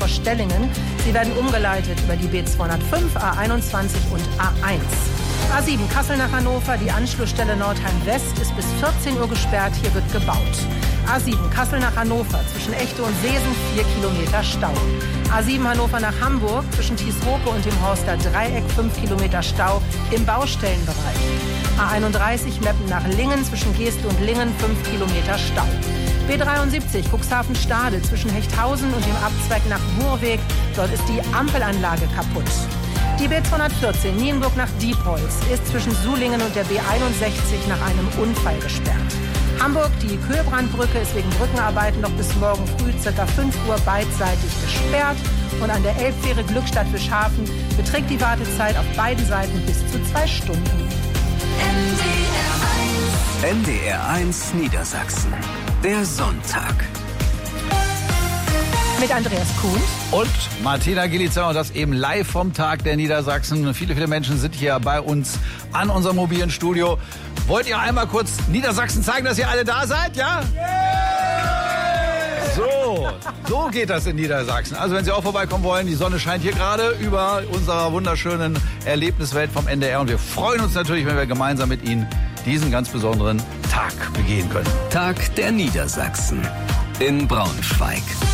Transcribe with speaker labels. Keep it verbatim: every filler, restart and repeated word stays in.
Speaker 1: vor Stellingen. Sie werden umgeleitet über die B zweihundertfünf, A einundzwanzig und A eins. A sieben Kassel nach Hannover, die Anschlussstelle Nordheim West ist bis vierzehn Uhr gesperrt, hier wird gebaut. A sieben Kassel nach Hannover, zwischen Echte und Seesen vier Kilometer Stau. A sieben Hannover nach Hamburg, zwischen Thiesroke und dem Horster Dreieck fünf Kilometer Stau im Baustellenbereich. A einunddreißig Meppen nach Lingen, zwischen Geest und Lingen fünf Kilometer Stau. B dreiundsiebzig Cuxhaven-Stade, zwischen Hechthausen und dem Abzweig nach Burweg, dort ist die Ampelanlage kaputt. Die B zweihundertvierzehn Nienburg nach Diepholz ist zwischen Sulingen und der B einundsechzig nach einem Unfall gesperrt. Hamburg, die Köhlbrandbrücke ist wegen Brückenarbeiten noch bis morgen früh ca. fünf Uhr beidseitig gesperrt. Und an der Elbfähre Glückstadt-Fischhafen beträgt die Wartezeit auf beiden Seiten bis zu zwei Stunden.
Speaker 2: N D R eins Niedersachsen. Der Sonntag.
Speaker 1: Mit Andreas Kuhn
Speaker 3: und Martina Gilitzer und das eben live vom Tag der Niedersachsen. Viele, viele Menschen sind hier bei uns an unserem mobilen Studio. Wollt ihr einmal kurz Niedersachsen zeigen, dass ihr alle da seid, ja? So, so geht das in Niedersachsen. Also wenn Sie auch vorbeikommen wollen, die Sonne scheint hier gerade über unserer wunderschönen Erlebniswelt vom N D R. Und wir freuen uns natürlich, wenn wir gemeinsam mit Ihnen diesen ganz besonderen Tag begehen können.
Speaker 2: Tag der Niedersachsen in Braunschweig.